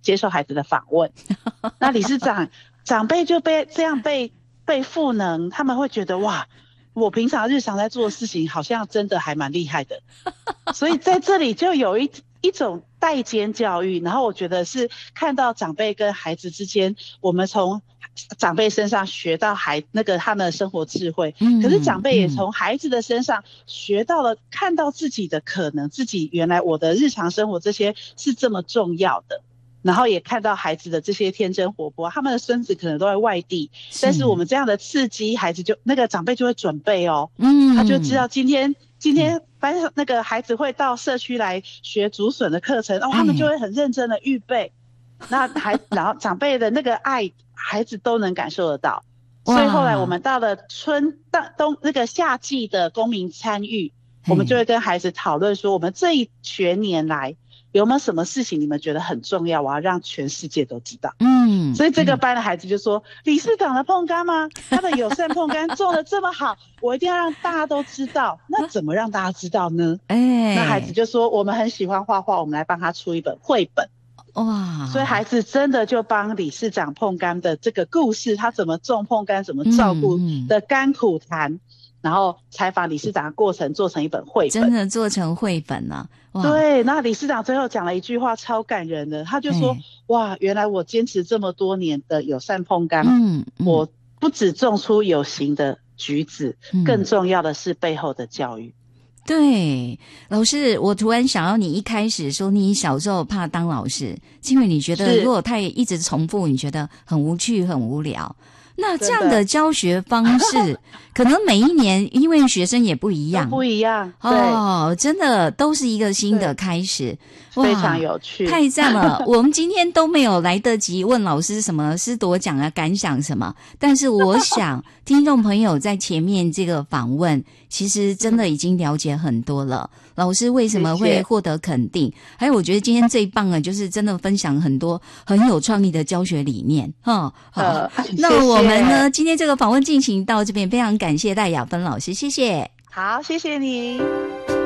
接受孩子的访问。那理事长辈就这样被赋能，他们会觉得哇，我平常日常在做的事情好像真的还蛮厉害的。所以在这里就有一种代间教育，然后我觉得是看到长辈跟孩子之间，我们从长辈身上学到他们的生活智慧，可是长辈也从孩子的身上学到了，看到自己的可能，自己原来我的日常生活这些是这么重要的。然后也看到孩子的这些天真活泼，他们的孙子可能都在外地，但是我们这样的刺激，孩子就那个长辈就会准备哦，他就知道今天班上那个孩子会到社区来学竹笋的课程，他们就会很认真的预备。然后长辈的那个爱，孩子都能感受得到。所以后来我们到了那个夏季的公民参与，我们就会跟孩子讨论说，我们这一学年来有没有什么事情你们觉得很重要，我要让全世界都知道。所以这个班的孩子就说，理事长的碰柑吗？他的友善碰柑做得这么好，我一定要让大家都知道。那怎么让大家知道呢？那孩子就说，我们很喜欢画画，我们来帮他出一本绘本。哇！所以孩子真的就帮理事长碰柑的这个故事，他怎么种碰柑，怎么照顾的甘苦谈，然后采访理事长的过程做成一本绘本， 真的做成绘本了。 对，那理事长最后讲了一句话超感人的，他就说，哇，原来我坚持这么多年的友善碰柑，我不只种出有形的橘子，更重要的是背后的教育。 对，老师，我突然想到你一开始说你小时候怕当老师，因为你觉得如果太一直重复，你觉得很无趣很无聊。那这样的教学方式可能每一年因为学生也不一样，对，真的都是一个新的开始， 非常有趣， 太赞了。我们今天都没有来得及问老师什么师铎奖啊感想什么，但是我想听众朋友在前面这个访问其实真的已经了解很多了，老师为什么会获得肯定，还有我觉得今天最棒的就是真的分享很多很有创意的教学理念。好，那我们呢今天这个访问进行到这边，非常感谢戴雅芬老师，谢谢。 好，谢谢你。